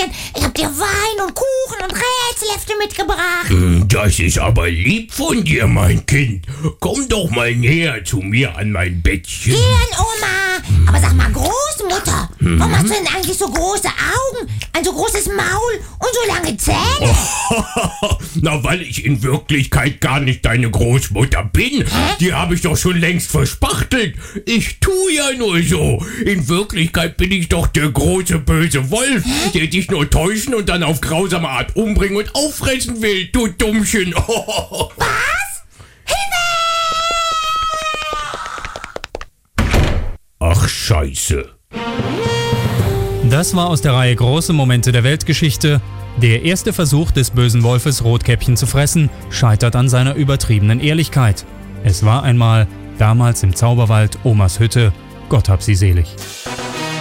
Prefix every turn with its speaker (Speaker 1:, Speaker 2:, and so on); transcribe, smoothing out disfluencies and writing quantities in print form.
Speaker 1: Rotkäppchen. Ich hab dir Wein und Kuchen und Rätselhefte mitgebracht.
Speaker 2: Das ist aber lieb von dir, mein Kind. Komm doch mal näher zu mir an mein Bettchen.
Speaker 1: Gern, Oma. Aber sag mal, Großmutter, warum hast du denn eigentlich so große Augen, ein so großes Maul und so lange Zähne?
Speaker 2: Na, weil ich in Wirklichkeit gar nicht deine Großmutter bin. Die habe ich doch schon längst verspachtelt. Ich tue ja nur so. In Wirklichkeit bin ich doch der große böse Wolf, der dich nur täuschen und dann auf grausame Art umbringen und auffressen will, du Dummchen.
Speaker 1: Was?
Speaker 2: Ach, Scheiße.
Speaker 3: Das war aus der Reihe Große Momente der Weltgeschichte. Der erste Versuch des bösen Wolfes, Rotkäppchen zu fressen, scheitert an seiner übertriebenen Ehrlichkeit. Es war einmal, damals im Zauberwald, Omas Hütte. Gott hab sie selig.